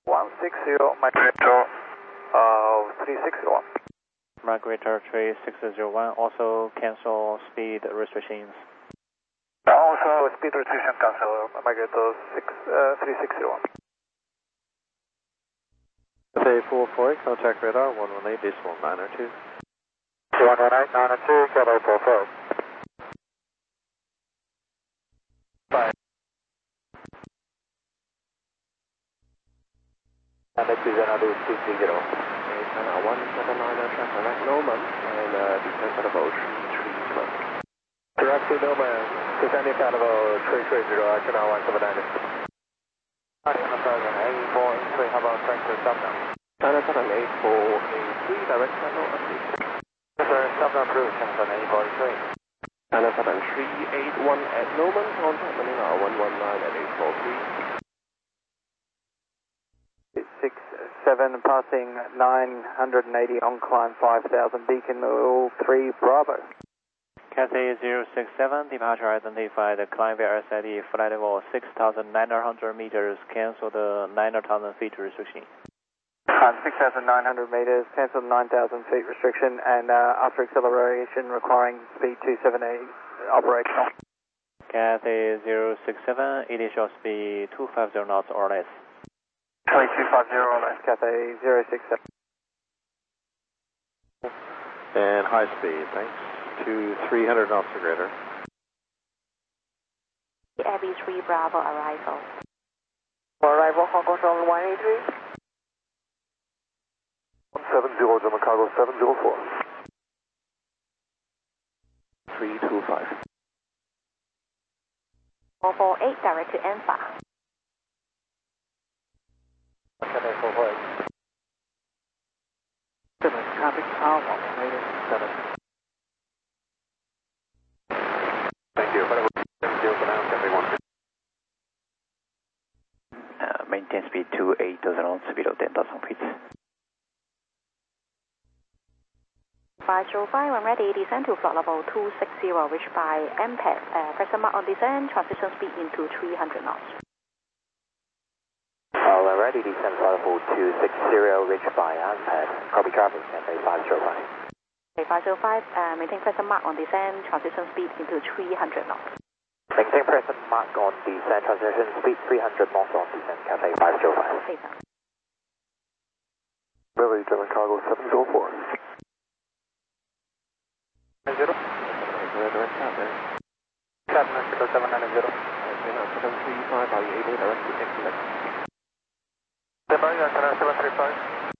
160, migrator 3601. Migrator 3601, also cancel speed restrictions. Also speed restriction cancel, migrator 3601. Cathay 44, contact radar 118.902. 118.902, Cathay 44. Bye. And let's do another 230. 179 traffic at Norman and descend at about 331. Direct to Norman, descending at about 330, action on 179. 8483, how about transfer stop now? 8483, direct channel update. Yes sir, stop now approved, cancel 8483. 381 at Norman, contact Manila 119 at 843. 67 passing 980 on climb 5000 Beacon 03 Bravo. Cathay 067, departure identified, climb via RSID, flight level 6,900 meters, cancel the 9,000 feet restriction. 6,900 meters, cancel 9,000 feet restriction, and after acceleration requiring speed 278 operational. Cathay 067, initial speed 250 knots or less. 2250 or less, Cathay 067. And high speed, thanks, to 300 knots or greater. Abbey 3 Bravo arrival. Arrival, Hong Kong Zone 183. 170, German cargo 704. 325. 448 direct to Alpha. Cathay 448. Traffic power, native 7. Thank you. Maintain speed 28,000 knots below 10,000 feet. 505, when ready, descend to flight level 260, reached by MPEG. Press mark on descent, transition speed into 300 knots. When ready, descend flight level 260, reached by MPEG. Copy traffic, Cathay 505. Okay, 505, maintain press mark on descent, transition speed into 300 knots. Maintain press mark on descent, transition speed 300 knots on descent, Cathay 505. Okay, sir. Billy, German cargo 704. 0. Direct traffic. 790. 735, are you able to direct to exit? Standby, 735.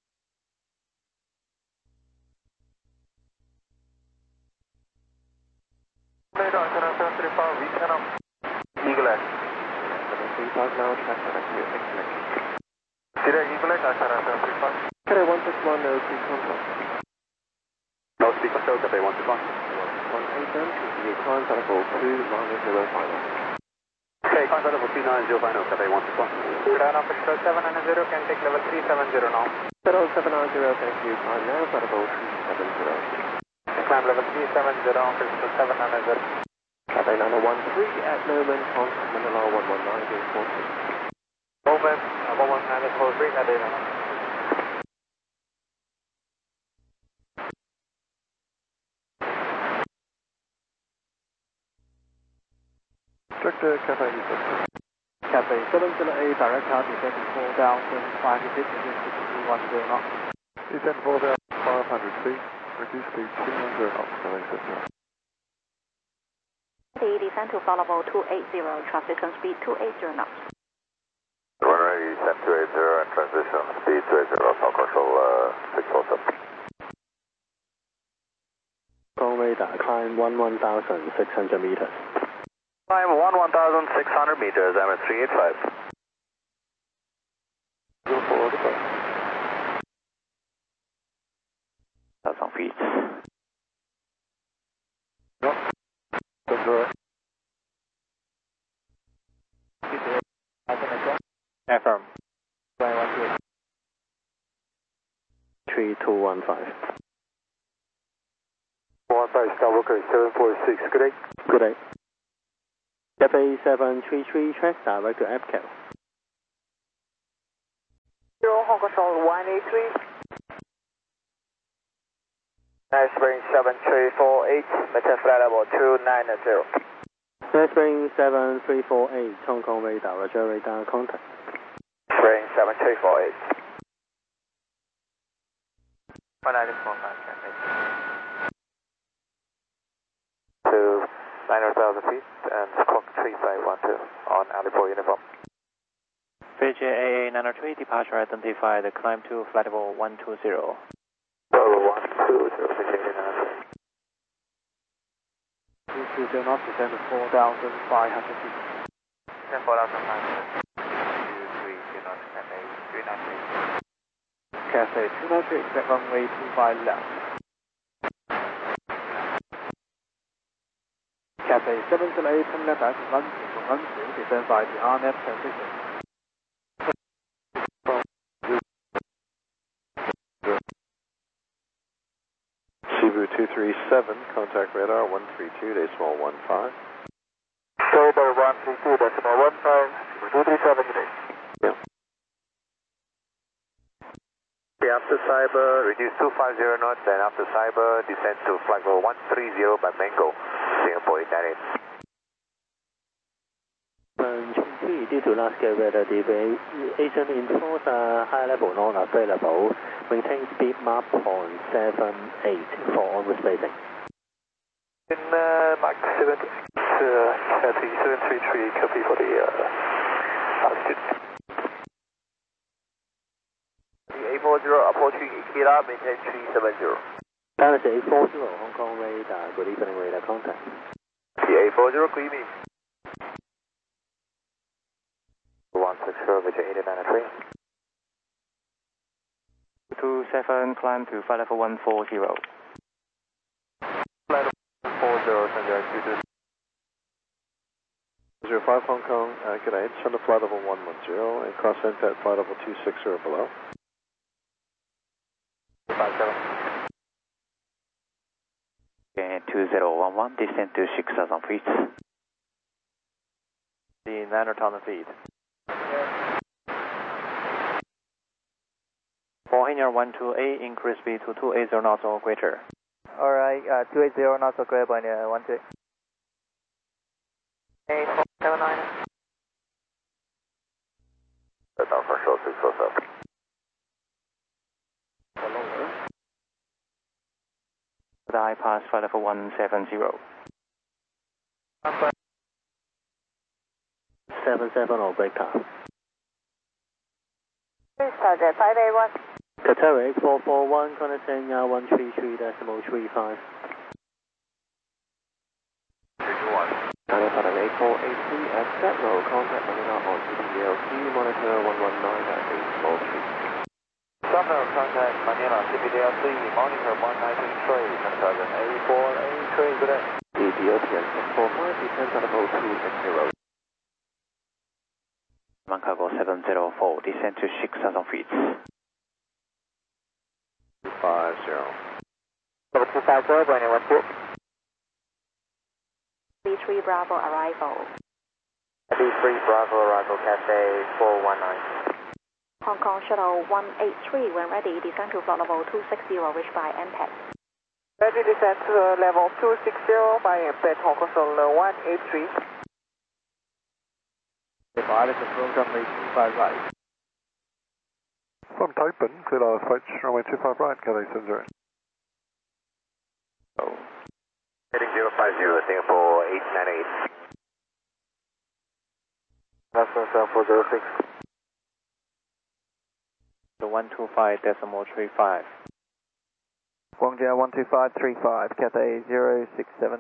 Radar 735, we cannot. Eagle X. 735 now, traffic to exit. Direct Eagle X, 735. Cathay 161, no speed control. No speed control, Cathay 161. 187, continue climb flight level 290 final. Okay, climb level 290 final, Cathay 161. Good on official 790, can take level 370 now. Settle 790, thank you, climb now, flight level 370. Climb level 370, official 790. Cathay 913 at Norman, contact Manila 119 Norman, 119 Cathay 9. Director Cathay Cathay 708, direct out, descend 4,500 feet, descend 10 knots. Descend 4,500 feet, reduce speed 200 knots, Cathay 70. Descend to flight level 280, transition speed 280 knots. Runway descend 280 and transition speed 280, South Control 647. Ground radar, climb 11,600 meters. Climb 11,600 meters, I'm at 385. 1,000 feet. Affirm. 3215. 15 Skywalker 746, good day. Good day. Cathay 733, track direct to APCAL. Hong Kong Control 183. Nice Spring 7348, maintain flight level 290. Nice Spring 7348, Hong Kong radar, Roger, radar contact. Spring 7348. 194.5, to 9,000 feet and squawk 3512 on Alipore uniform. Fiji AA 903, departure identified, climb to flight level 120. Level 120, Fiji AA 903. 220 knots, descend to 4,500 feet. 4,500. 23, do not descend 393. Cathay 293, expect runway 25 left. Cathay 708, turn left at run 2, descend by the RNAV transition. Cebu 237, contact radar 132, decimal 15. October 132, decimal 15, 237 today. Yeah. After Cyber, reduce 250 knots, and after Cyber, descend to flight level 130 by Mango, Singapore 898. Due to last year weather deviation enforce high level non-available, maintain speed map on 78 for onward spacing. In Mach 76, Cathay 733, copy for the altitude. A40 approaching Ikeda, maintain 370. Dallas 840, Hong Kong radar, good evening radar contact. The A40, good evening. 160, Victor 8993. 27, climb to flight level 140. Flight level 140, send your altitude. 05 Hong Kong, good day, turn to flight level 110 and cross vent at flight level 260 or below. 2011, descend to 6,000 feet. The 9,000 feet. For hangar 128, increase speed to 280 knots or greater. Alright, 280 knots or greater by 12. 8479. Down for short 647. The I pass flight level 170. 77 or breaker. Target 581. Qatar 8441, contact 133 decimal 35. 8483 at Gatlow, contact radar on CPDLC, monitor 119 at 803. Governor, contact Manila CPDLC, monitor 193, contact 8483, good day. Ethiopian 645, descend at level 260. Mancargo 704, descend to 6,000 feet. 250. Level 250, by 12. B3 Bravo arrival. B3 Bravo arrival, Cathay 419. Hong Kong Shuttle 183, when ready, descend to flight level 260, reached by MPEG. Ready descent to level 260 by MPEG, Hong Kong Shuttle 183. Divided control runway 25 right. From Taipan, clear our approach, runway 25 right, Cathay 70. Heading 050, Singapore 898. National 7406. The 125 decimal 35. Guangzhou 12535, Cathay 067.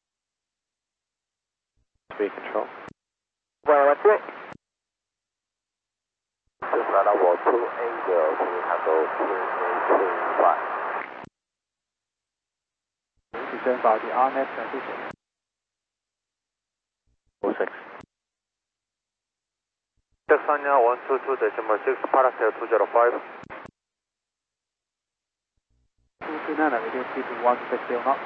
Speed control. 112. This flight level 280 to Tango 285. Descend by the RNAV transition. 46. Texania 122.6, paracel 205. 229, reduce speed to 160 knots.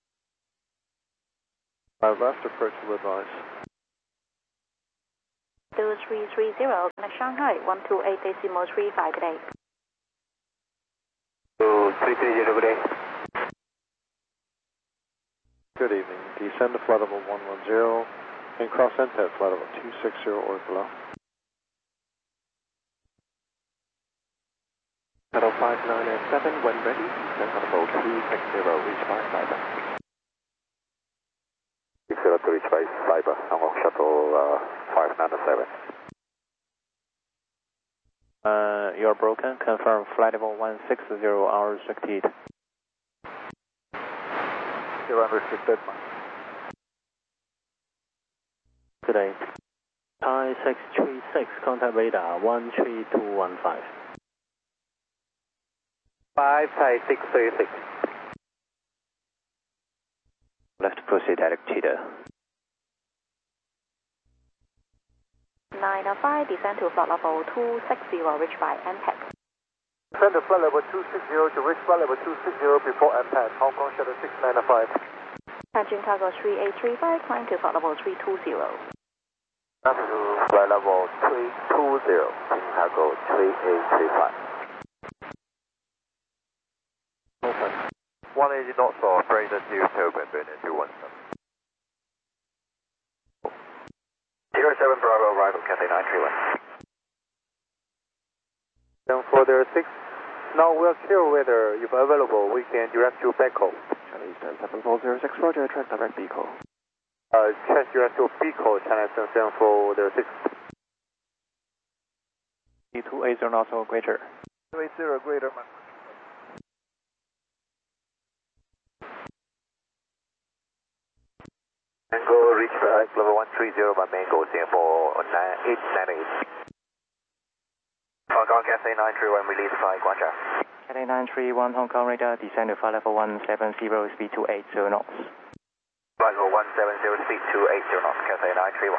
Left approach will advise. 2330, connect Shanghai 128.35, good day. 2330, good day. Good evening. Descend to flight level 110 and cross MPAD flight level 260 or below. Shuttle 5987, when ready, descend to level 260, reach by Cyber. 60 to reach by Cyber, Hong Kong Shuttle 5987. You're broken. Confirm flight level 160 on restricted. You're unrestricted. Good day. Thai 636, contact radar 13215. 5 Thai 636. Left proceed direct cheetah. 905, descend to flight level 260, reach by MPAC. Descend to flight level 260 to reach flight level 260 before MPAD, Hong Kong Shuttle 6905. Engine cargo 3835, climb to flight level 320. Up to flight level 320, engine cargo 3835. Open. 180 knots for operator to turbine burn into 07 Bravo, arrival Cathay 931. 7406. Now we'll check whether, if available, we can direct you back home. Chinese 17406, Roger, trans direct Beco. Check direct to Beco, China 7406. 280 knots or greater. 280 greater, man. Mango reach flight level 130 by Mango, Singapore 898. Hong Kong Cathay 931, release flight, Guangzhou. Cathay 931, Hong Kong radar, descend to flight level 170, speed 280 knots. Flight level 170, speed 280 knots, Cathay 931.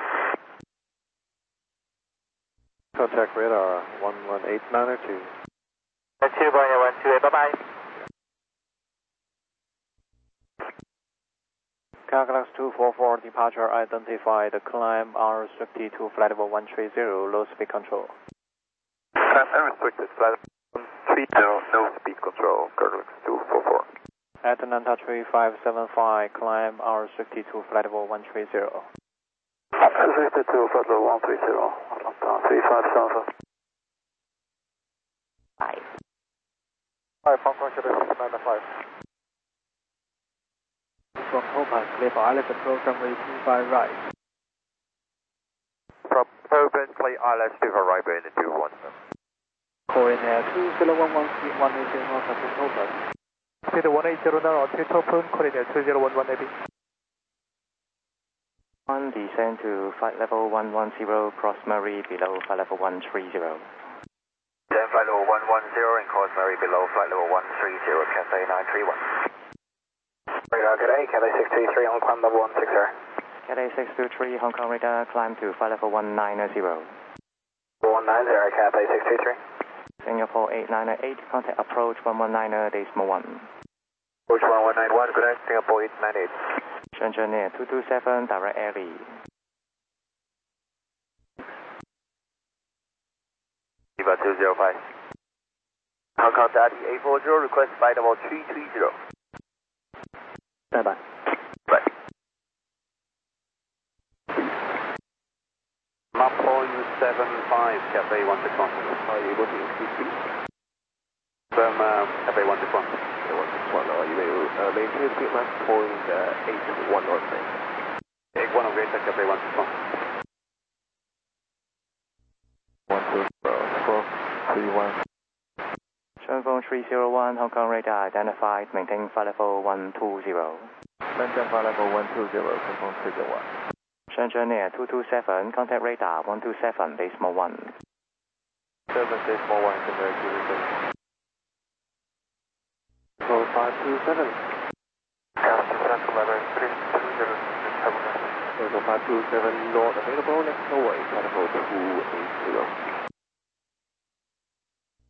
Contact radar 11892. 128, bye-bye. Calculus 244, departure identified, climb unrestricted to flight level 130, low speed control. Unrestricted, flight level 130, no speed control, Calculus 244. Atlanta 3575, climb unrestricted to flight level 130. Unrestricted to flight level 130, Atlanta 3575. 5. 5, Hong Kong Shuttle 6905. From Hobart, clear for ILS approach runway 25 right. From Turbine, play ILS to right burn into 17. Korean Air 2011 speed 180 knots at Hobart. Speed 180 now on open, Korean Air 2011 AB. 1, descend to flight level 110, cross Murray below flight level 130. Then flight level 110 and cross Murray below flight level 130, Cathay 931. Radar, good day, Cathay 623 on climb level 160. Cathay 623, Hong Kong radar, climb to flight level 190. 190, Cathay 623. Singapore 898, contact approach 119.1. Approach 1191, good day, Singapore 898. Shenzhen Air 227, direct Airly. Viva 205. Hong Kong Daddy 840, request flight level 330. Bye bye. Right. Map point 75, Cathay 161. Are you able to increase speed? From Cathay 161. Okay, 161, are you able to maintain speed map point 81 or something? 81 greater, Cathay 161. 120, 431. Shenzhen 301, Hong Kong radar identified, maintain flight level 120. Maintain flight level 120, confirm 301. Shenzhen Air 227, contact radar 127, decimal 1. 7 decimal 1, contact you. 527. Central level 320, 527, not available, next Norway, flight level 280.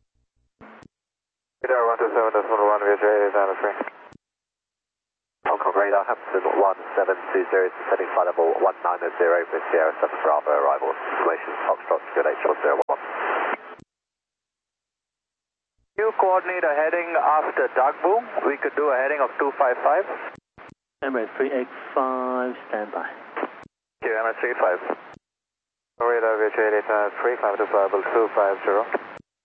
Radar 127, decimal 1, VJ is out of free. Hong Kong Radar Hampton 1720, descending flight level 190 with Sierra 7 Bravo arrival. Information Foxtrot, good H101. You coordinate a heading after Dagbu. We could do a heading of 255. Emirates 385, standby. Okay, Emirates 385. Radar VH8 3 level 250.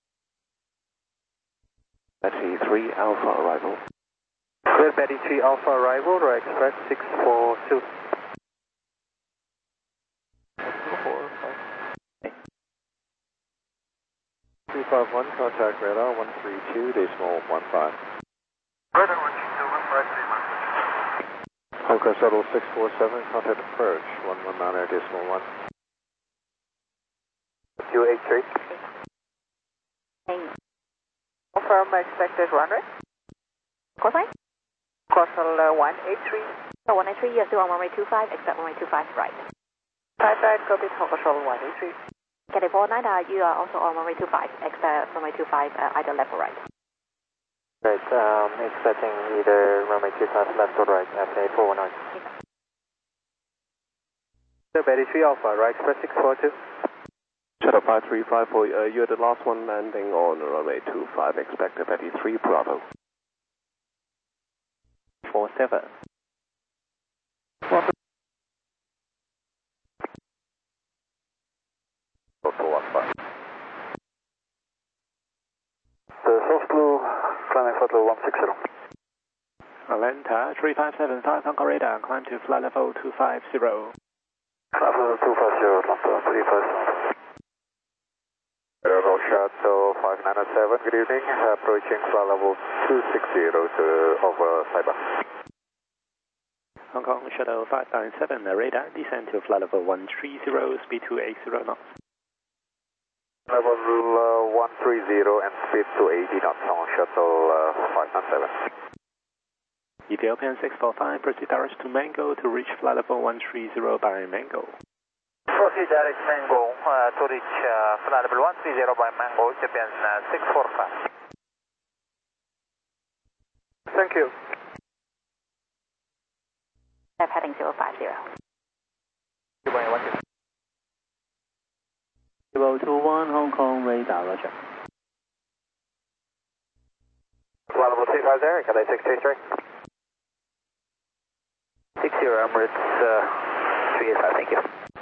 Betty 3 Alpha arrival. Clear Betty 3 Alpha arrival, Roy Express 642. 251, contact radar 132.15. Radar 132, Hongkong Shuttle 647, contact approach 119.1. Q83. Confirm expected run rate. Cosine? Coastal 183. 183, yes, on runway 25, expect runway 25, right. Right, copy, Hongkong 183. California, you are also on runway 25, expect runway 25, either left or right. Right, expecting either runway 25 left or right, FA 419. Clear Betty 3 Alpha, Roy Express 642. Shuttle 5354, you're the last one landing on runway 25, expect Betty 3 Bravo. 47. The South Blue, climbing flight level 160. Atlanta 3575, Hong Kong radar, climb to flight level 250. Flight level 250, Atlanta 357. Aero Shuttle 597, good evening, approaching flight level 260 over Cyber. Hong Kong Shuttle 597, radar, descend to flight level 130, speed 280 knots. Level 130 and speed 280 knots on Shuttle 597. Ethiopian 645, proceed direct to Mango to reach flight level 130 by Mango. Proceed direct Mango to reach flight level 130 by Mango, Ethiopian 645. Thank you. Left heading 050. 021, Hong Kong radar, roger. Flight level 250, Cathay 623. 60 Emirates 385, thank you.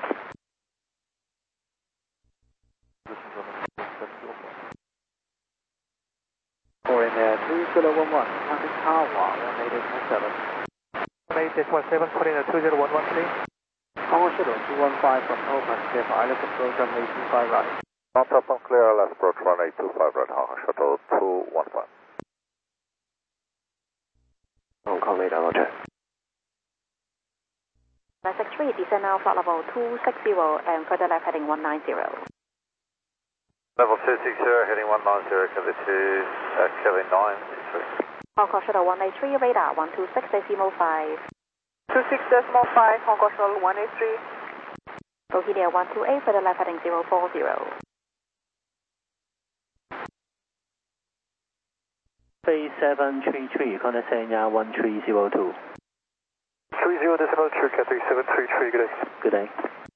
Korean Air 2011, traffic Tawa 1817. 1817, Korean Air 20113. Hong Shuttle 215 from open, clear for island program 825 right. On top and clear, left approach runway 25 right, Hong Kong Shuttle 215. Hong Kong radar, roger. 963, descend now flight level 260 and further left heading 190. Level 260, heading 190, Cathay 2, Kelly 963. Hong Kong Shuttle 183, radar 126.5. 26.5, Hong Kong Shuttle 183. Bohemia 128, further left heading 040. 3733, contact Sanya 1302. 30.2, Cathay 733, good day. Good day.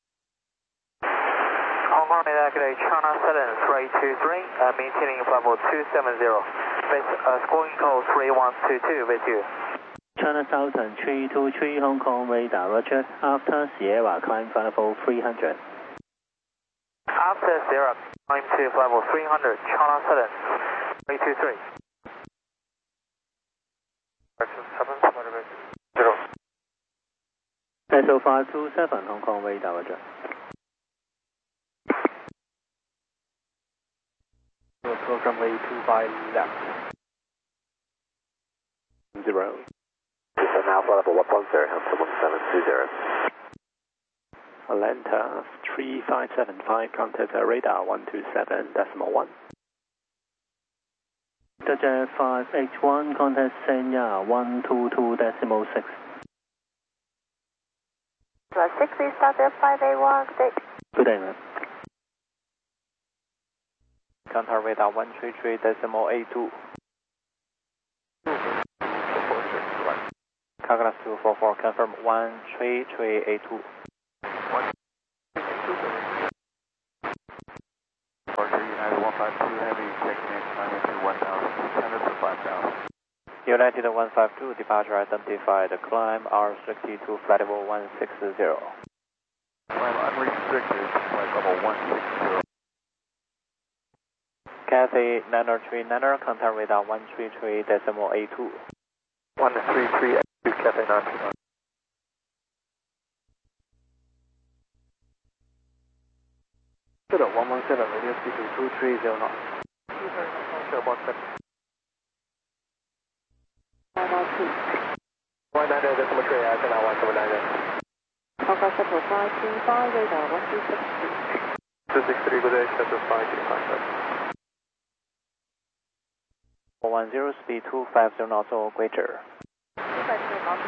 Hong Kong radar, good day, China 7323, maintaining flight level 270. Scoring code 3122 with you. China Southern 323, Hong Kong radar, roger. After Sierra, climb flight level 300. After Sierra, climb to flight level 300, China Southern 323. SO 527, Hong Kong radar, roger. Program A2 left. 0. Descend now flight level 110, Hampton 1720. Atlanta 3575, contact radar 127.1. Dodge 5H1, contact Sanya 122.6. Plus 6 is started 581, good day. Good day, ma'am. Contact radar 133.82. Douglas 244, confirm 13382. United 152 Heavy, checking in, climbing to 1000, descended to 5000. United 152, departure identified, climb R60 to flight level 160. Climb unrestricted, flight level 160. Cathay 939er, contact radar 133.82. 133, Cathay 939. Good, 117, radio speed to 230 knots. 117. 190, decimal 3, after now 179. Alpha Shuttle 535, radar 1263. 263, good day, Shuttle 535. 410, speed 250 knots or greater. 250 knots.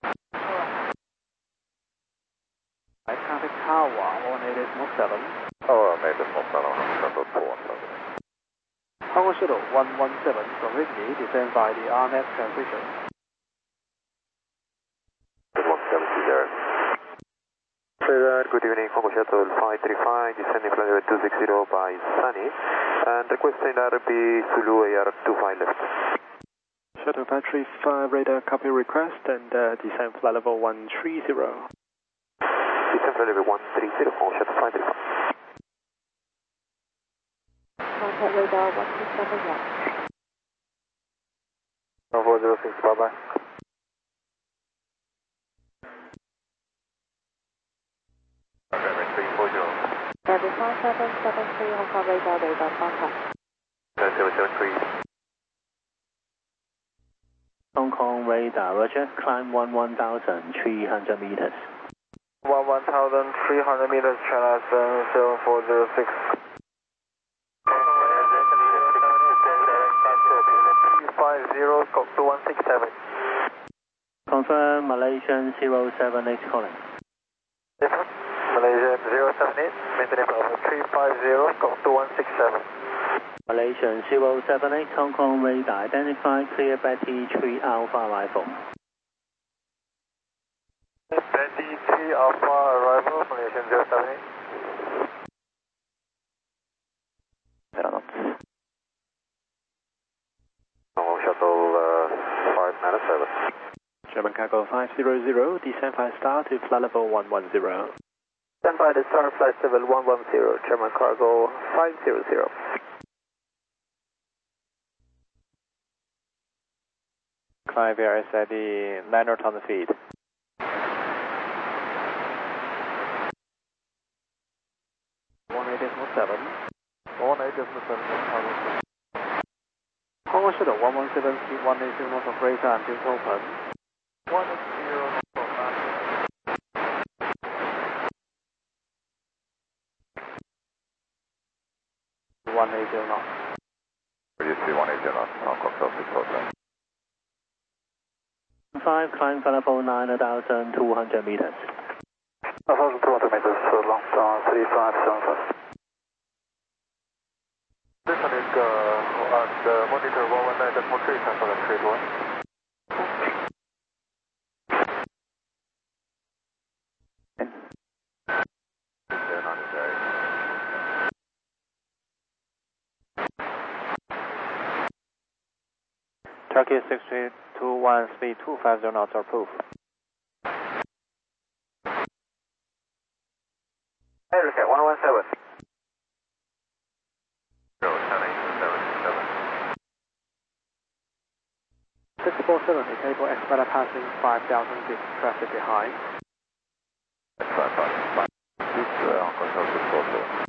Traffic Tower 18.7. Tower 18.7, Shuttle 217. Tower Shuttle 117 from Whitney, descend by the RNet transition. 1720. Good evening, Congo Shuttle 535, descending flight level 260 by Sunny, and requesting RB Zulu AR 25 left. Shuttle 535, radar copy request, and descend flight level 130. Descend flight level 130, Congo Shuttle 535. Contact radar 127 left. 406, bye-bye. Level 5773, Hong Kong radar contact. 773. Hong Kong radar, roger, climb 11,300 meters. 11,300 meters, China 70406. 50, scope 2167. Confirm Malaysian 078 calling. Malaysia 078, maintain Bravo 350, scope 2167. Malaysian 078, Hong Kong radar, identify clear Betty 3 Alpha arrival. Betty 3 Alpha arrival, Malaysian 078. 0 knots. Congo Shuttle 597. German Cargo 500, descend 5 star to flight level 110. Stand by the star flight level 110, German Cargo 500. Climb via SID 9,000 feet. 18.7. 18.7. Congo Shuttle 117, speed 180 knots of radar and build open. 180 knots of radar. 180 knots. You see 180 knots, Hong Kong South 647. 5, climb flight level 9,200 meters. 9,200 meters, long 3575. Listening and monitor 119 decimal 3, cancel and trade 1. They're not today. Turkey 6321, speed 250 knots or approved. Erica 117. 647, disable Expediter passing 5,000 feet, traffic behind. That's 555. This Hong Kong South 647.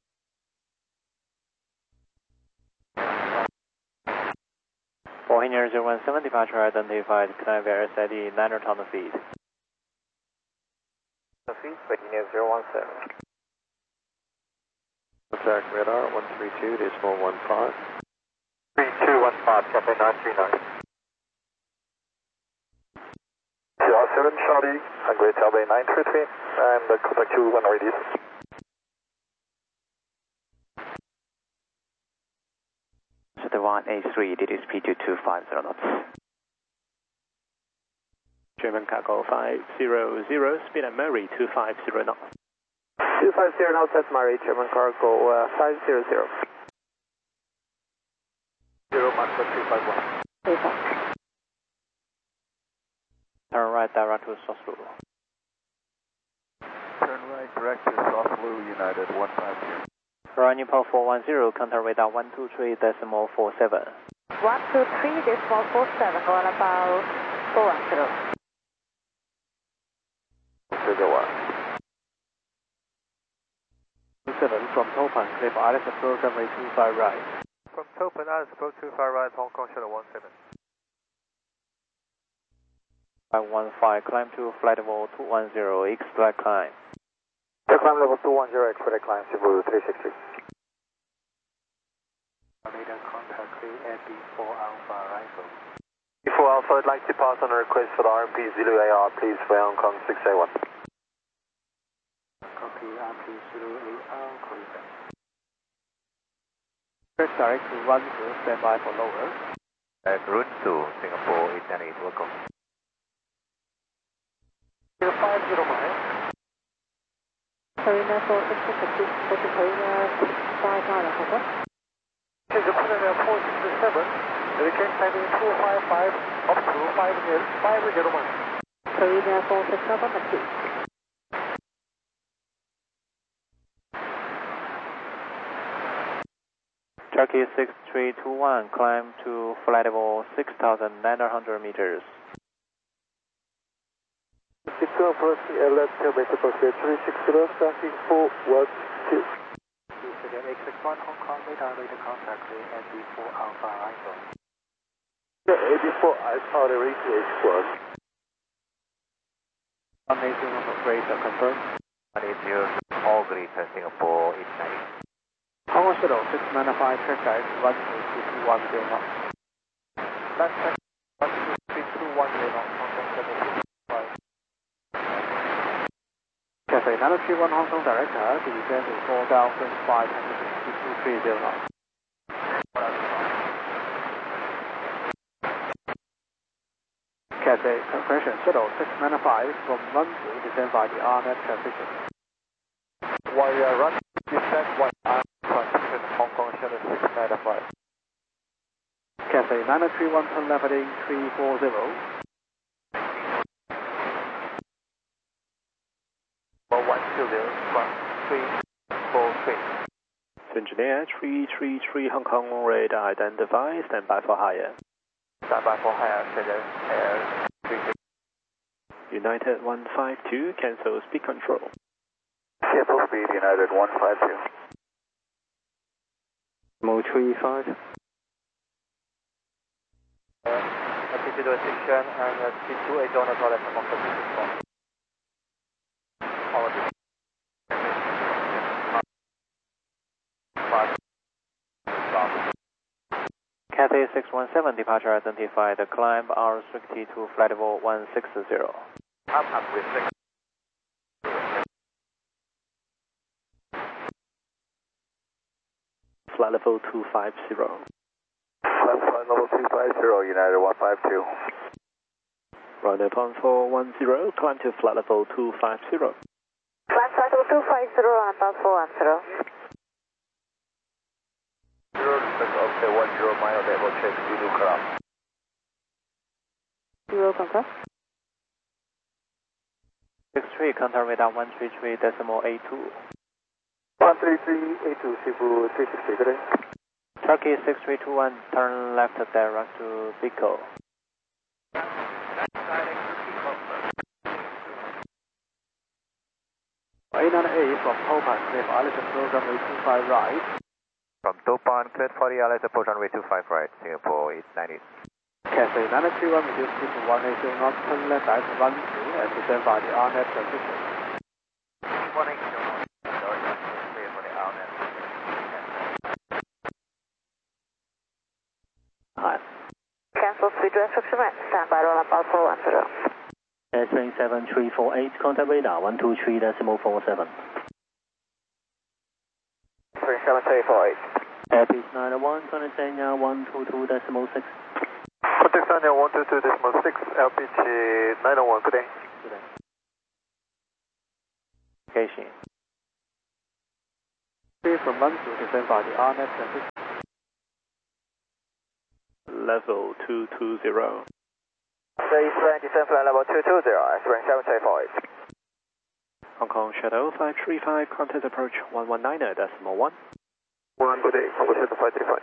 Boeing 017, departure identified, climb via SID 9,000 feet. Boeing 017. Contact radar 132, decimal 15. 3215, Cathay 939. 07 Charlie, Great Taobei 933, and contact you when ready. Shuttle 183, it is P2250 knots. German Cargo 500, speed and Mary 250 knots. 250 knots at Mary, German Cargo 500. 0 Mach 351. Turn right direct to South Blue. Turn right direct to South Blue, United 152. Running Port 410, contact radar 123.47. 123.47, going about 410. Figure 1. 7 from Topan, clear for Alice approach runway 25 right. From Topan, Alice approach 25 right, Hong Kong Shadow 17. 515, climb to flight level 210, expedite climb. Climb level 210, expedite climb, Cebu 360. Radar contact clear at B4 Alpha rifle. Before Alpha, I'd like to pass on a request for the RMP Zulu AR, please, for Hong Kong 681. Copy RMP Zulu AR, contact. First direct to 10, standby for lower. Route to Singapore 898, welcome. 50 miles. Karina 4660, Karina 659, Hong Kong. Change the Pune Airport 67, Hurricane climbing 255 up to 50 miles. Karina 467, Maxi. Turkey 6321, climb to flight level 6,900 meters. 62 approach, left tailbase approach 360, traffic 412. X61 Hong Kong, radar contact clear at B4 Alpha rifle. AB4 Alpha, the rate H1. 180 operator confirmed. 180, all greater Singapore 898. Hong Kong Shadow 695, track guide 12310 knots. Left track 12310 knots, Hong Kong Shadow 695. Cathay 931 Hong Kong Director, descend to 4,562.30 knots. Cathay Compression Shadow 695 from runway descend by the RNet transition. Wire run, descent 1 transition, Hong Kong Shadow 695. Cathay 931 turn left heading 340. 343. Engineer 333 Hong Kong, radar identify, standby for higher. Standby for higher, Air 360. United 152, cancel speed control. Cancel speed, United 152. Mo 35. Altitude restriction and speed 28 on the toilet from October. Cathay 617, departure identified, climb R60 to flight level 160. I'm happy with 6. Flight level 250. Flight level 250, United 152. Runway 410, climb to flight level 250. Climb flight level 250 on about 410. 0, respect of the 10 mile level check, Zulu craft. 0, confirm. 63, contact radar 133.82. 13382, Cebu 360, good day. Turkey 6321, turn left direct to Bicol. 898 from Topan, clear for Alice approach runway 25 right. From Topan, cleared for the Alice approach runway 25 right, Singapore 890. Cathay 931, reduce speed to 180 knots, turn left direct to 12 and descend by the RNet transition. 180 knots, clear for the RNet. Hi. Cancel speed restriction, standby on about 410. Airtrain 7348, contact radar 123.47. 37348. Airpeace 901, contact Sanya 122.6. Contact Daniel 122.6, LPG 901, good day. Good day. Vacation. Clear from London, descend by the RNet and Level 220. Spaceland, descend flight level 220, expect 748. Hong Kong Shuttle 535, contact approach 119.1. 1, good day, Hong Kong Shuttle 535.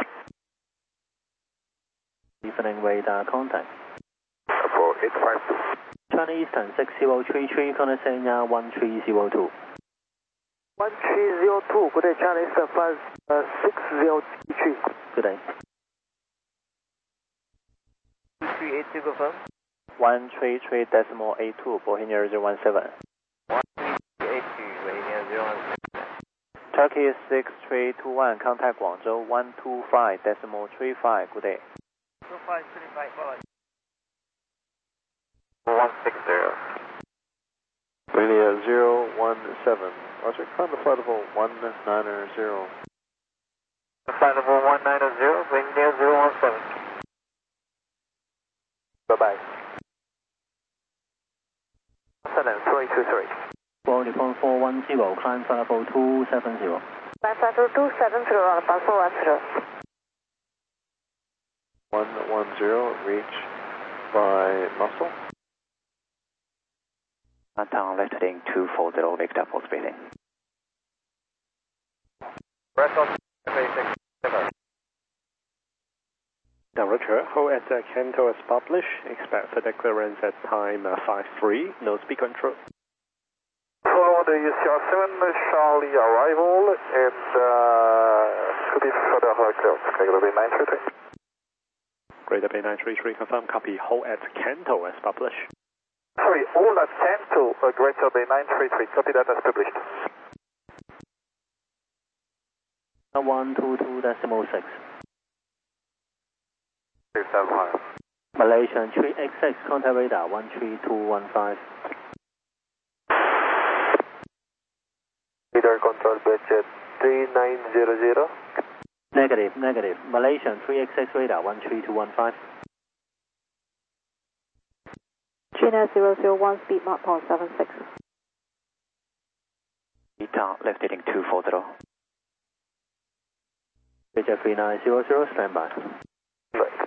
Evening radar contact. 4852. China Eastern 6033, contact Sanya 1302. 1302, good day, China Eastern 6033. Good day. 2382 confirm. 133.82, Bohemia 017. 1382, Bohemia 017. Turkey 6321, contact Guangzhou 125.35, good day. 2535, bye. 160. Linia 017. Roger, climb to flight level 190. Flight level 190, Bohemia 017. Bye-bye. 7323. Vodafone 410, climb flight level 270. Flight level 270 on about 410. 110, reach by muscle. Town left heading 240, Victor for speeding. Rest on FA6. Roger, hold at Kanto as published. Expect further clearance at time 53. No speed control. Follow the UCR7 Charlie arrival and could be further clearance. Greater Bay 933. Greater Bay 933, confirm copy. Hold at Kanto as published. Sorry, all at Kanto, Greater Bay 933. Copy that as published. 122.6. 275. Malaysian 3XX, contact radar 13215. Radar control budget 3900. Negative. Malaysian 3XX radar 13215. China 001, speed mark 0.76. Town left heading 240. Bridge 3900, standby. Right.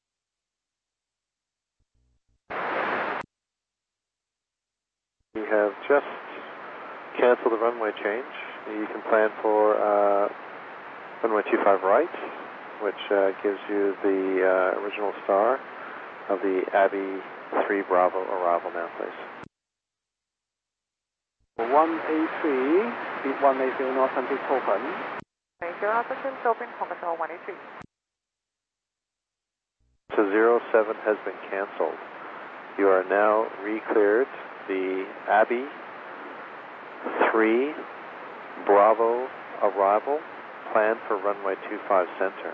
We have just canceled the runway change. You can plan for runway 25 right, which gives you the original star of the Abbey 3 Bravo arrival now, please. 183, speed 180 north and is open. Major operations open, Hong Kong 183. So 07 has been canceled. You are now re-cleared the Abbey 3 Bravo arrival, planned for runway 25 center.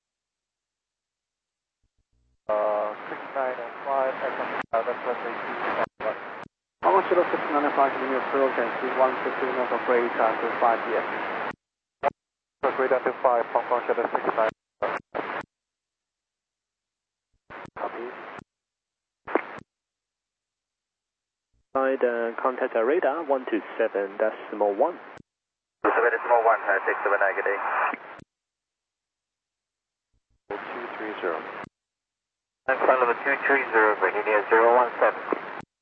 695, that's runway 25. Hong Kong Shuttle 695, continue approach and speed 150 north of radar to 5 PM. Radar to 5, Hong Kong Shuttle 69. Copy. Side contact radar 127.1. 27.1, 67 negative. 230. And flight level 230, Virginia 017.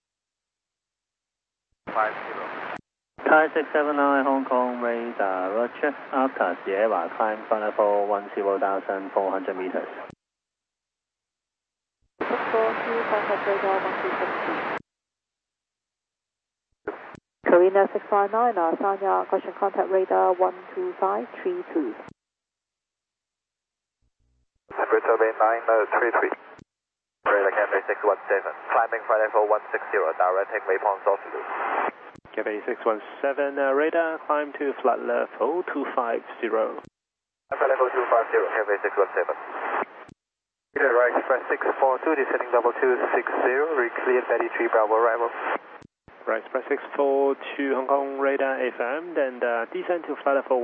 50. Thai 679 Hong Kong radar, Roger. After Sierra, climb flight level 10,400 meters. 642, contact radar 137. Korea 659, Sanya, caution contact radar 12532. Greater Bay 933. Radar Cathay 617, climbing flight level 160, directing waypoint South. Cathay 617, radar climb to flight level 250. Flight level 250, Cathay 617. Right, express 642, descending level 260, re-cleared Betty 3 Bravo arrival. Right, express 642 Hong Kong radar FM, then descend to flight level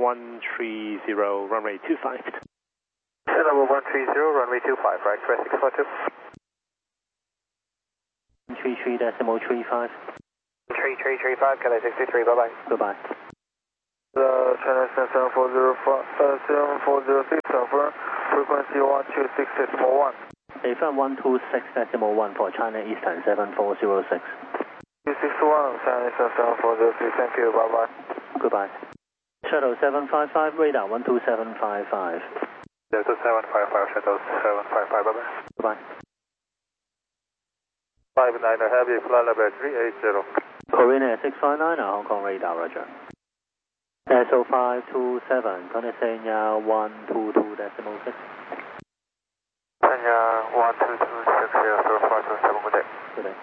130, runway 25. Level 130, runway 25, right, express 642. 133.35. 3335, Cathay 63, bye-bye. Goodbye. China 7406, confirm frequency 126.1. Affirm 126.1 for China Eastern 7406. 261, China 7406, thank you, bye-bye. Goodbye. Shuttle 755, radar 12755. Delta 755, Shuttle 755, bye-bye. Goodbye. 59 Heavy, flight level 380. Korean Air 659, Hong Kong radar, roger. SO 527, Connecting 122.6. Kenya 12260, 0527, good day. Good day.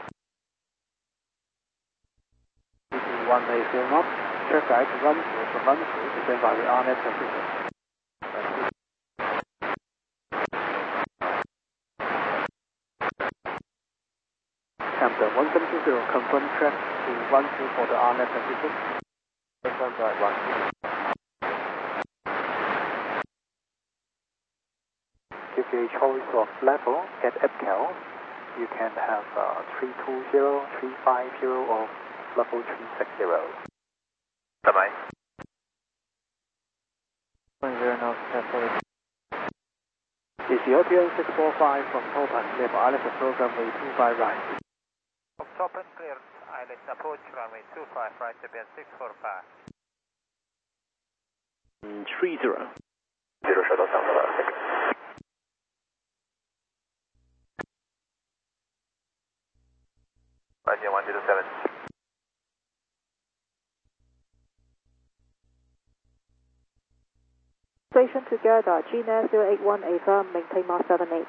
180 knots, check guide run through, stand by the RNet position. Hampton 170, confirm track to run through for the RNet position. Stand by run. Give you a choice of level at EPCAL. You can have 320, 350 or level 360. Bye-bye. 10 knots, Ethiopian 645 from Topan, level Alice program way 25 right. From Topan, clear, Alice approach runway 25 right, Japan 645. 30. 0 Shuttle Sound, bye-bye. Roger, 107. Station together, GNAS 081, affirm, maintain Mark 78.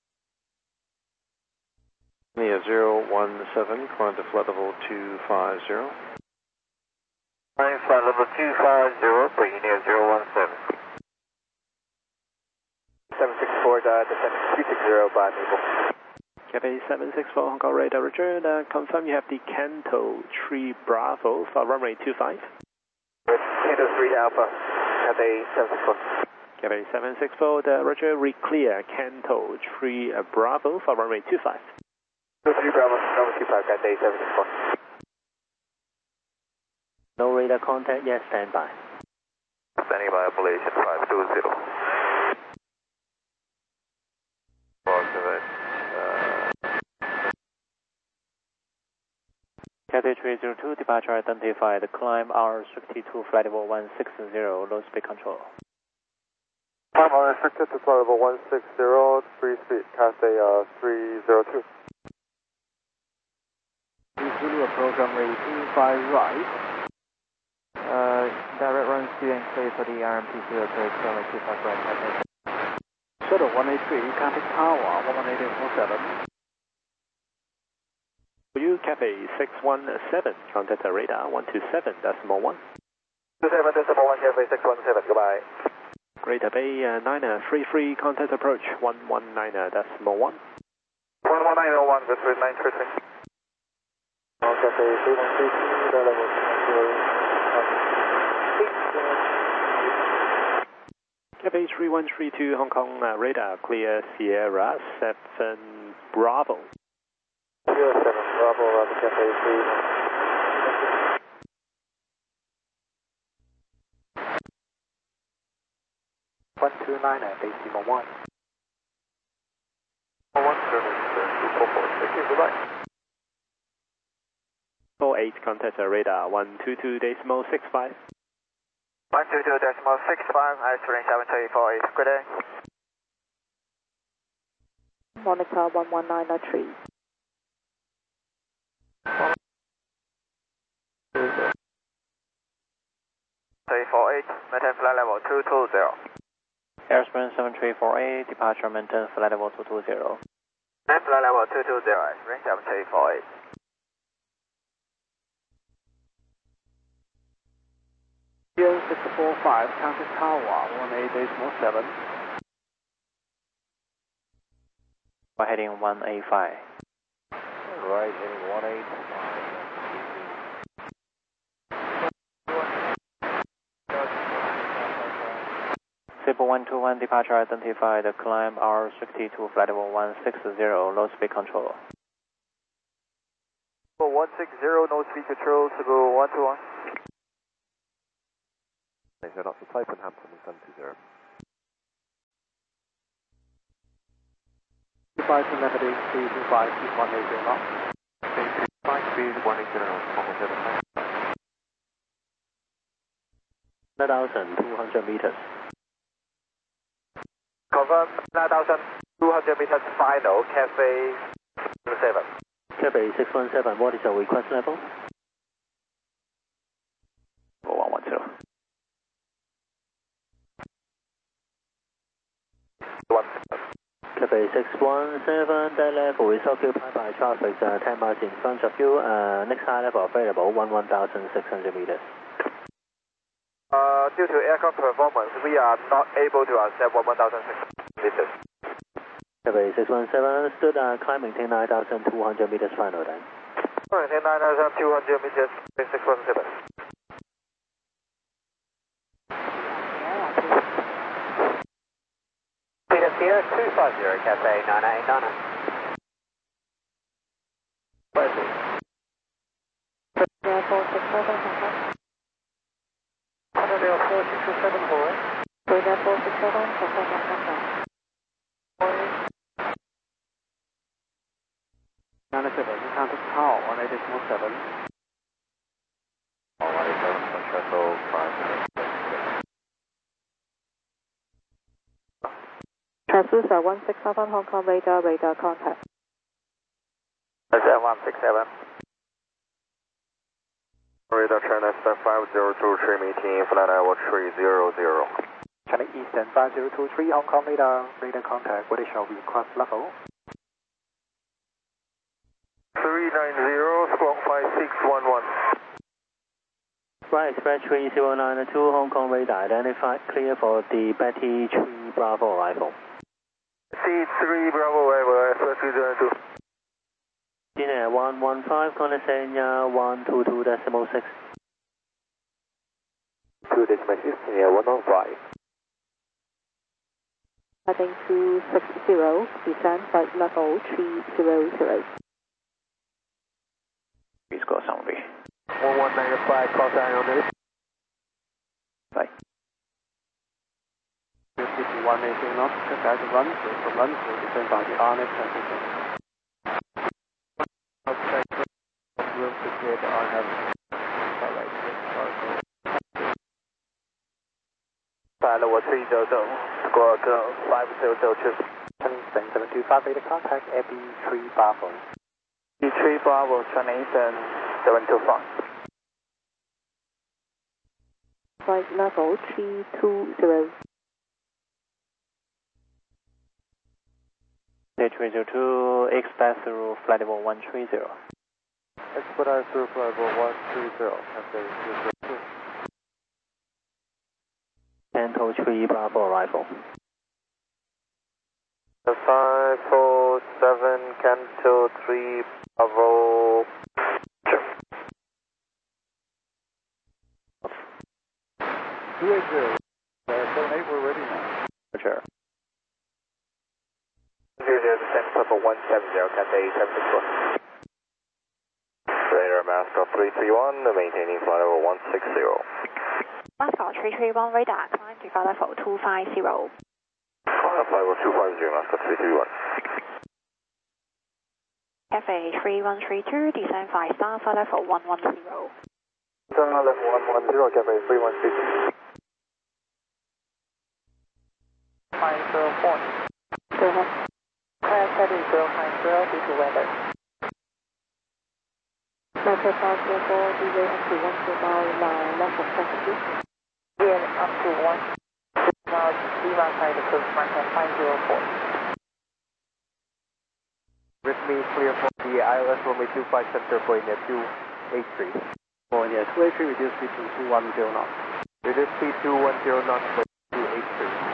Mia 017, climb to flight level 250. Flying flight level 250, bringing near 017. 764, descending 360 by Maple. Cathay 764, Hong Kong radar, roger. Confirm you have the Canto 3 Bravo for runway 25. Canto 3 Alpha, Cathay 764. Cathay 764, roger, re-clear Canto 3 Bravo for runway 25. 3 Bravo, runway 25, Cathay 764. No radar contact yet, stand by. Standing by Malaysian 520. Cathay 302, departure identified, climb R62, flight level 160, low speed control. Climb R restricted to flight level 160, free speed, Cathay 302. Zulu program way 25 right. Direct run speed and clear for the RMP 03, runway 25 right, Cathay. Shuttle 183, contact tower 11847. For you, Cathay 617, contact the radar 127.1. 27.1, Cathay 617, goodbye. Greater Bay 933, contact approach 119.1. 11901, good for 933. Cathay 3132, level 0. Cathay 3132, Hong Kong radar, clear Sierra 7 Bravo. Sierra 7 Bravo, Roger, Cathay 3. 129 decimal 1. 1 goodbye. 48, contact the radar 122.65. 122.65, Ice 734, good day. Monitor 11903. 348, maintain flight level 220. Airspan 7348, departure maintain flight level 220. Maintain flight level 220, range 7348. Ian 645, contact tower 18.7. We're heading 185. Right, heading 185. Sable 121, departure identified, climb R62, flight level 160, low speed control. 160, no speed control, Cebu 121. So that's the type in Hampton and 720. 25 to left 325, keep 180 knots. 5 speed 180 knots, 9,200 meters. Confirm 9,200 meters final, Cafe 7. Cafe 617, what is your request level? 110. 1. Cafe 617, that level is occupied by traffic 10 miles in front of you. Next high level available 11,600 meters. Due to aircraft performance, we are not able to accept 11,600 meters. Cafe 617, stood climb maintain 9,200 meters final then. Maintain 9,200 meters, 617. Peter Sierra 250, Cafe 989. Where is it? 467, Hotel 4627 for it. 467, confirm. 97, contact call 180.7. 187, shuttle 5. Transducer 167 Hong Kong radar contact. That's 167. Radar China 5023 meeting, flight level 300. China Eastern 5023 Hong Kong radar contact. What is your request level? 390, squawk 5611. Flight Express 3092 Hong Kong radar identified, clear for the Betty 3 Bravo arrival. C3 Bravo Ever, Express 302. Gina 115, Condescenia 122.6. 2 decimal 6, near 105. Heading 260, descend flight level 300. Please go somewhere. 1195, call sign on this. Bye. 180 knots, prepare to run through, descend by the RNet transition. Outside, room to clear the RNet. Flight level 300, squawk 5002. 725 radar contact, Abby 3 Bravo. C3 Bravo, China Eastern 725. Flight level 320. 302, expect through flight level 130. Expedite through flight level 130, Cafe 302. Canto 3 Bravo arrival. 547, Canto 3 Bravo. 280, 78, we're ready now. Roger. 00, descend level 170, Cathay 764. Radar Mascot 331, maintaining flight level 160. Mascot 331 radar, climb to flight level 250. Flight level 250, Mascot 331. Cafe 3132, descend 5 star, flight level 110. Descend level 110, Cafe 3132. 504. Go ahead. Clear steady 090 due to weather. Metro 504, delay up to 1 mile, left of traffic. Then up to 1 miles, leave outside the coast marker 504. With me, clear for the ILS runway 25 center for India 283. For India 283, reduce speed to 210 knots. Reduce speed to 210 knots for 283.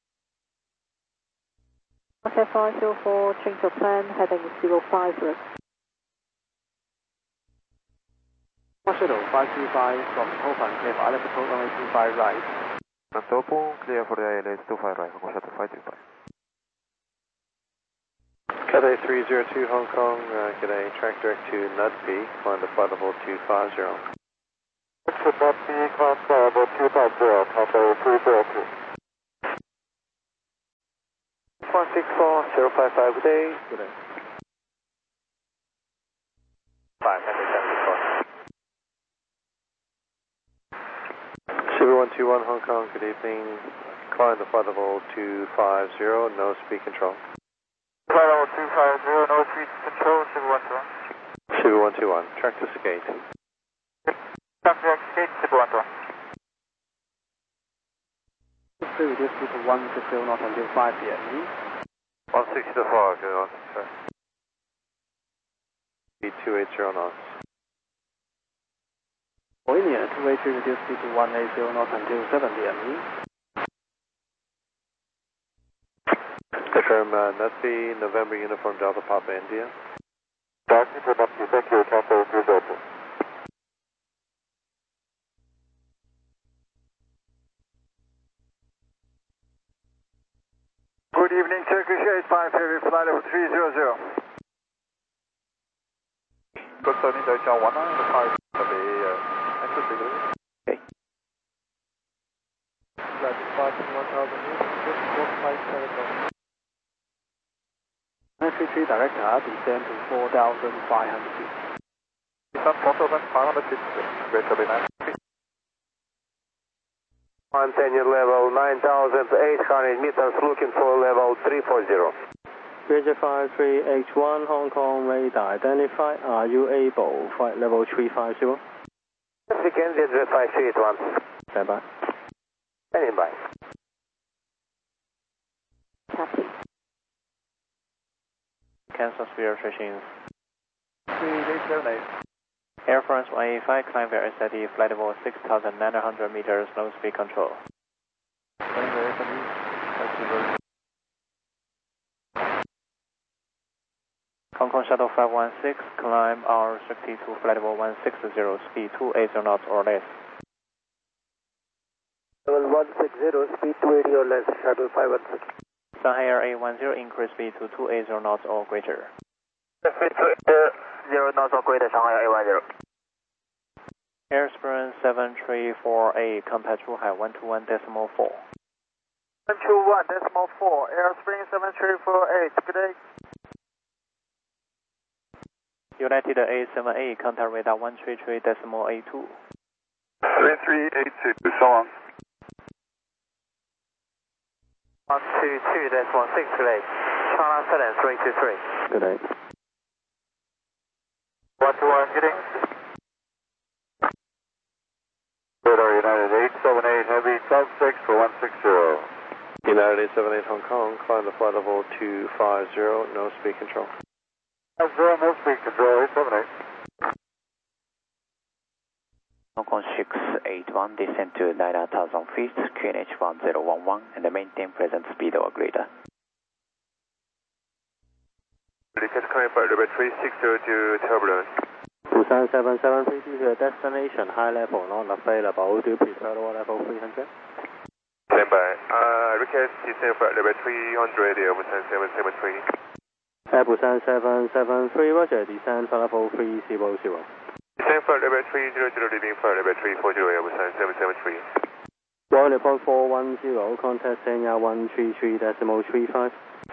Okay, 504, change of plan, heading 050. Shuttle 535 from Hofan, clear for Alpha Total runway 25 right. Topo, clear for the ILS 25 right, Shuttle 535. Cathay 302 Hong Kong, get a track direct to Nudby, climb to flight level 250. To Nudby, climb to level 250, Cathay 302. 164055, good day. Good day. 5, Cathay 74. 0121 Hong Kong, good evening. Climb to flight level 250, no speed control. Flight level 250, no speed control, 0121, 0121. track to Skate. Track to Skate, 0121. Reduce speed to 160 knots until 5 p.m. 160 to 5, good on, sir. Speed 280 knots. For India, 283 reduce speed to 180 knots until 7 p.m. Confirm Nudby, November Uniform Delta Papa India. Taxi to Nudby, thank you, Cathay 302. Good evening, Turkish 85 Heavy, flight level 300. Good Sony Deutsche 1 the 5 of the access degree. Okay. Flight departing 1000 meters, just 4574. 933 director, descend to 4,500 feet. Descend 4,500 feet, great to be 9. Maintain your level 9,800 meters, looking for level 340. Bridge 53H1, Hong Kong radar identified. Are you able? Flight level 350. Yes, we can, Bridge 5381. Stand by. Standing by. Copy. Cancel Spirit switching. 3878. Air France 185, climb via SID, flight level 6,900 meters, no speed control. Hong Kong Shuttle 516, climb R62, flight level 160, speed 280 knots or less. Level 160, speed 280 or less, Shuttle 516. Shanghai Air A10, increase speed to 280 knots or greater. Speed 280 knots or greater, Shanghai A10. Airsprung 734A, contact Zhuhai 121.4. 121.4, Airspring 7348, good day. United A7A, contact radar 133.82. 3382, so long. 122.16, good day. China 7323. Good day. 121, getting. Radar United 878 Heavy, South 6 for 160. United 878 Hong Kong, climb to flight level 250, no speed control. That's zero, no speed control, 878. Hong Kong 681, descend to 9,000 feet, QNH 1011, and maintain present speed or greater. Request coming flight level 360 to turbulence. Busan 773 to your destination, high level, not available. Do you prefer lower level 300? Stand by. Request descend flight level 300, Busan 773. Busan 773, roger, descend flight level 300. Descend flight level 300, leading flight level 340, Busan 773. Royal report 410, contact Sanya 133.35.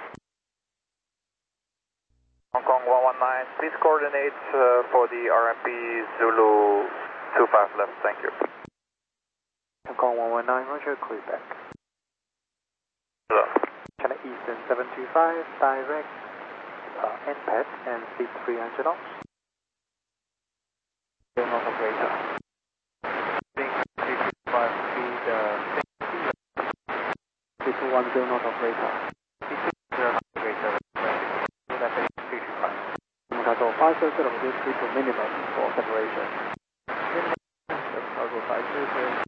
Hong Kong 119, please coordinate for the RMP Zulu 25 left, thank you. Hong Kong 119, roger, clear back. Hello. China Eastern 725, direct NPAD and speed 300 knots. Still not operator. Speed 210 not operator. Speed 210 not operator. Cargo 530, reduce speed to minimum for separation. Cargo 530.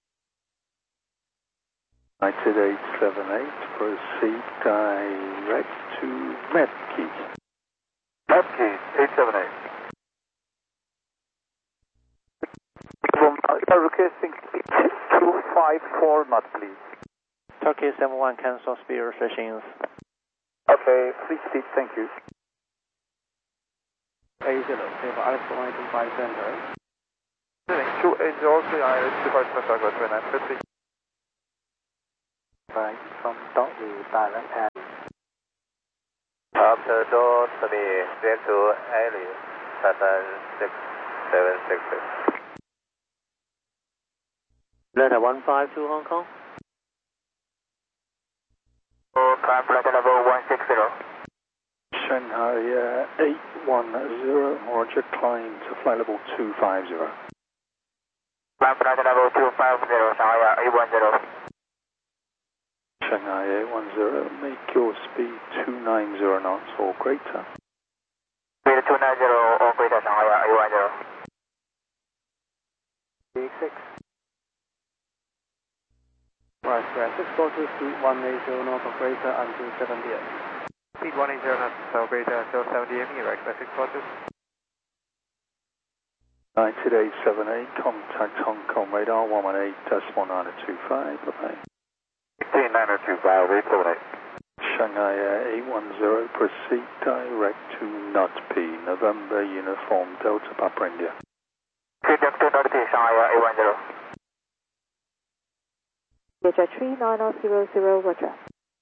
United 878, proceed direct to Medkey. Medkey 878. Requesting speed 254 knots, please. Turkey 71, cancel speed restrictions. Okay, please speed, thank you. 80, clear for Alice 125 center. 2803 ILS 25 center, go 2950. Right, from W, direct and After door 3, clear to Alice, Saturn 6766. Delta 152 Hong Kong. Climb flight level 160. Shanghai 810, Roger, climb to flight level 250. Climb flight level 250, Shanghai 810. Shanghai 810, make your speed 290 knots or greater. Speed 290 or greater, Shanghai 810. Big 6. Right, square 642, speed 180 knots or greater until 70 m. Speed 180 knots or greater until 70 m, right, 642. 9878, contact Hong Kong radar 118.925, bye-bye. 16925, 878. Shanghai 810, proceed direct to Nut P, November Uniform Delta Papa India. Direct to Nut P, Shanghai 810. Roger 39000, Roger.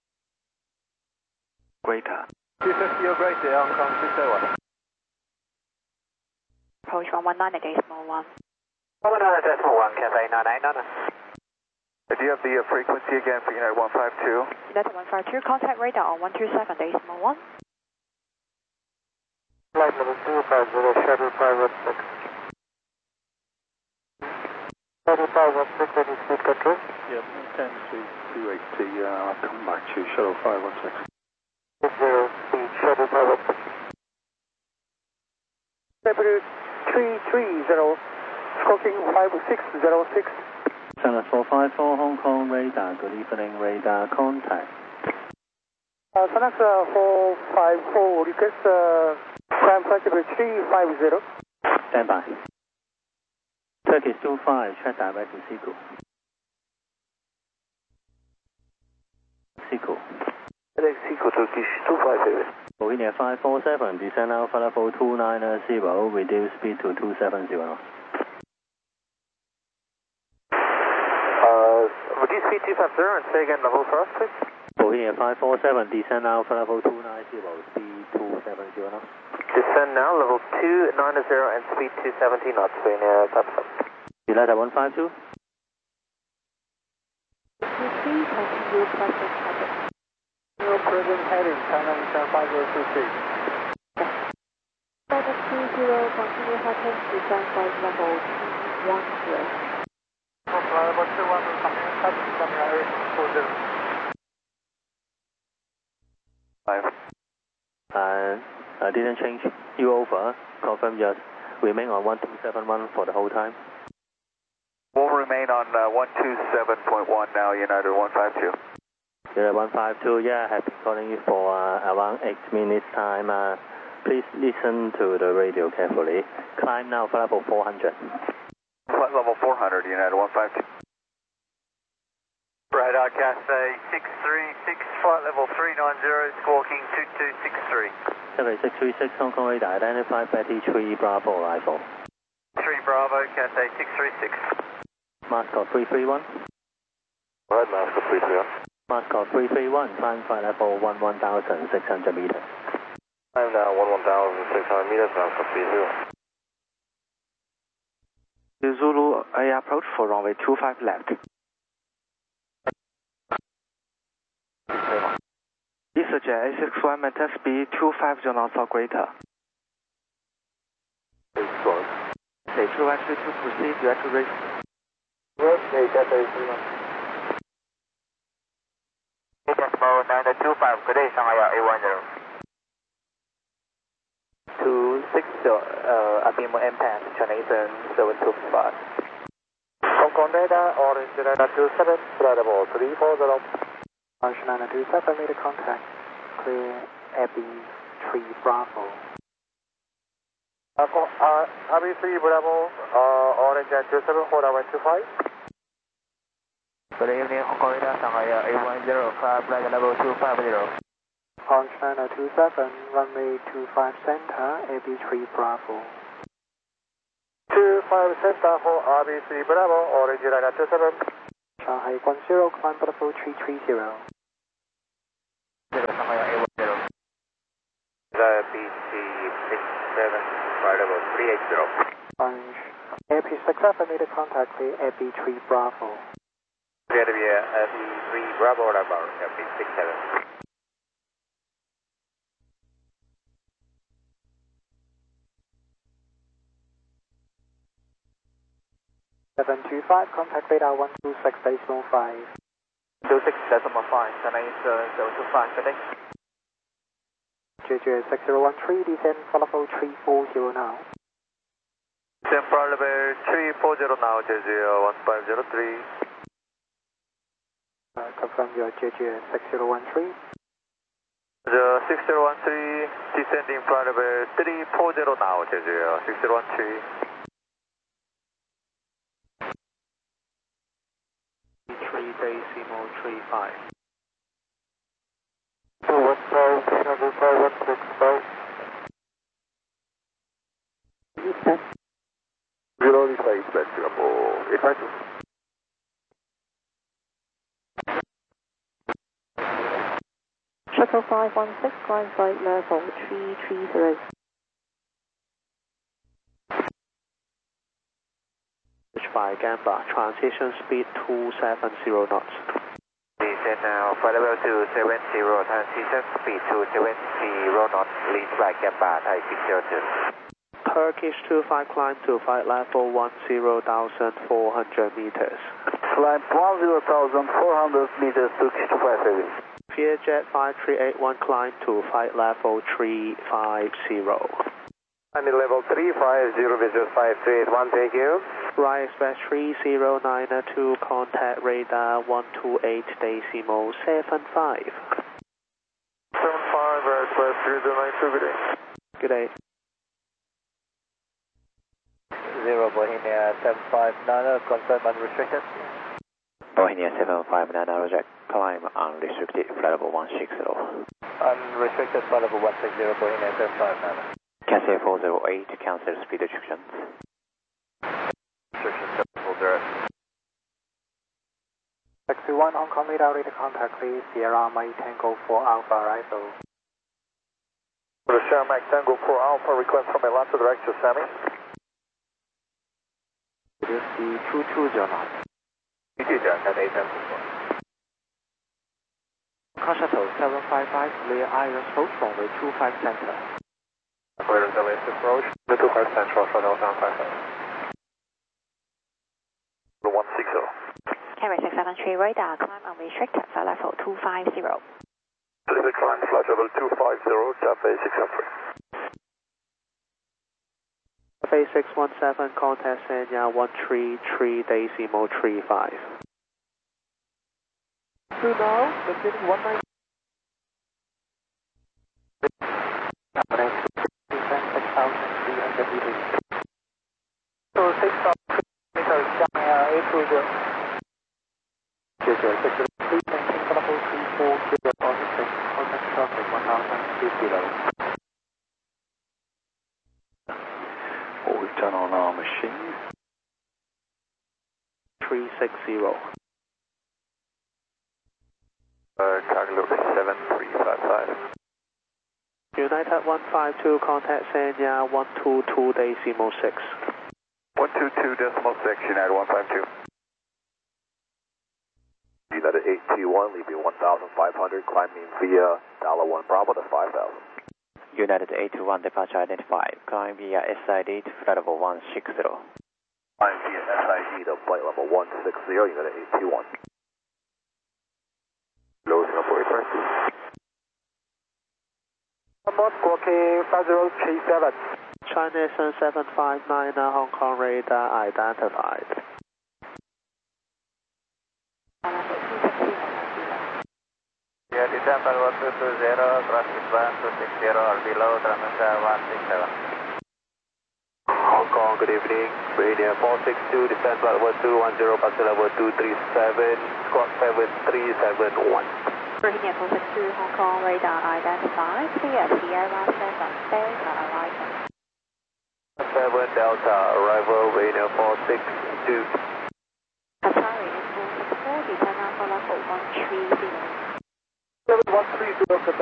Greater. 250 or greater, Hong Kong 601. Approach 119.1. 119.1, Cathay 989. Do you have the frequency again for United 152? Delta 152, contact radar on 127.1. Flight level 250, shuttle 516. Shuttle 516, any speed control? Yep, 10 speed 280, I'll come back to you, shuttle 516. 0 speed, shuttle 516. W330, squawking 5606. Channel 454 Hong Kong radar, good evening, radar contact. Sonax 454, request climb flight level 350. Stand by. Turkish 25, check direct to Siku. Siku. Siku Turkish 250. Bohemia 547, descend Alpha level 290, reduce speed to 270 knots. Reduce speed 250 and say again level for us, please. Bohemia 547, descend Alpha level 290, speed 270 knots. Descend now, level 290 and speed 270 knots, Bohemia 547. Delta 152. Please continue present heading. No present heading, China Eastern 5023. Delta 20, continue heading, descend flight level 210. Flight level 210, coming heading, Shanghai 840. 5. I didn't change you over. Confirm yes. Remain on 1271 for the whole time. We'll remain on 127.1 now, United 152. United 152, yeah, I have been calling you for around 8 minutes time. Please listen to the radio carefully. Climb now for level 400. Flight level 400, United 152. Radar Cathay 636, flight level 390, squawking 2263. Cathay 636, Hong Kong radar, identify Betty 3 Bravo arrival. 3 Bravo, Cathay 636. Mascot 331. Right, Mascot 331. Mascot 331, climb flight level 11,600 meters. I'm now 11,600 meters, Mascot 331. Zulu, I approach for runway 25 left. EasterJet A61, maintain speed 250 knots or greater. Okay, 212 to proceed, direct to race. Okay, Cathay 31. Decimal 925, good day, Shanghai 810. 260, Abimo M-Pass, China Eastern 725. Hong Kong radar, orange radar 27, flight level 340. Orange 927, made a contact. Clear Abbey 3 Bravo. Abbey 3 Bravo, orange 27, hold on 125. Good evening, Hong Kong radar, Shanghai 810, climb flight level 250. Hong China 27, runway 25 center, AB3 Bravo. 25 center for RB3 Bravo, orange United 27. Shanghai 10, climb Bravo 330. BC67, Bravo 380. Orange. AP67, made a contact with AB3 Bravo. AB3 Bravo, about AB67. 725, contact radar 126.5. 26.5, Chennai 025, good day. JJ 6013, descend Bravo 340 now. Descend Bravo 340 now, JJ 1503. Confirm your JJ 6013. 6013, descending Bravo 340 now, JJ 6013. 3 decimal 35. 215, 0 device back to 852. Shuttle 516, climb flight level 330. H5 Gamba, transition speed 270 knots. Descend now, flight level 270, transition speed 270 knots, lead flight Gamba, Thai 602. Turkish 25, climb to flight level 10,400 meters. Climb 10,400 meters, Turkish 25 heavy. Vietjet 5381, climb to flight level 350. I'm in level 350, visual 5381, thank you. Right Express 3092, contact radar 128 decimal 75. 75, Right Express 3092, good day. Good day. 0 Bohemia 759, confirm unrestricted. Bohemia 759, reject, climb unrestricted, flight level 160. Unrestricted, flight level 160, Bohemia 759. Cathay 408, cancel speed restrictions. Restrictions, 740. 61, Hong Kong radar, ready to contact please, Sierra Mike Tango 4 Alpha arrival. Sierra Mike Tango 4 Alpha, request from Atlanta direct to Sammy. Reduce the 220 knots. 220, Cathay 744. Car Shuttle 755, clear Iris Road, runway 25 center. Clear the latest approach, the 25 Central, Shuttle 755. 160. Carry 673 radar, climb unrestricted, flight level 250. Pacific climb, flight level 250, Cathay 673. Cathay 617, contact Sanya 133 decimal 35. To now, proceeding 19. Descend 6,300 meters. So 6,000 meters, Shanghai 820. JJ 603, maintain Bravo 340 on the contact traffic 1,050. What we've done on our machine. 360. Cargo 7355. United 152, contact Sanya 122 decimal 6. 122 decimal 6, United 152. United 821, leaving 1,500, climbing via Dollar 1 Bravo to 5,000. United 821, departure identified, climb via SID to flight level 160. Climb via SID to flight level 160, United 821. Low Singapore 822. Moscow K5037. China 759, Hong Kong radar identified. Yeah, December 1220, traffic 1260 or below, transmission 167. Hong Kong, good evening. Radio 462, descent flight level 210, passenger level 237, squawk 7371. Virginia 462 Hong Kong, radar identified, clear Sierra 7, Delta arrival. 7 Delta, arrival, radar 462. Qatari is 464, descend Alpha Level 130. Level 130,